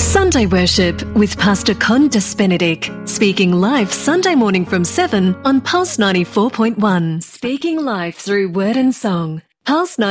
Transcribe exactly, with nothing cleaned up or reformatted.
Sunday Worship with Pastor Condas Benedict, speaking live Sunday morning from seven on Pulse ninety-four point one. Speaking live through word and song. Pulse